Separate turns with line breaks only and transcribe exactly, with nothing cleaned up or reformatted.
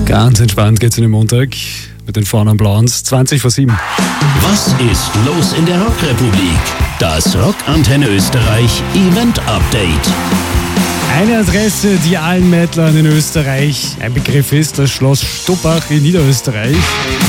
Ganz entspannt geht's in den Montag mit den Frauen am Blauens. zwanzig vor sieben.
Was ist los in der Rockrepublik? Das Rockantenne Österreich Event Update.
Eine Adresse, die allen Mettlern in Österreich ein Begriff ist, das Schloss Stuppach in Niederösterreich.